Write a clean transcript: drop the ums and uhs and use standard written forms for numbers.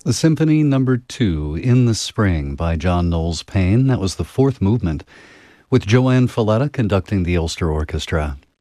The Symphony Number 2, In the Spring, by John Knowles Paine. That was the fourth movement, with Joanne Falletta conducting the Ulster Orchestra.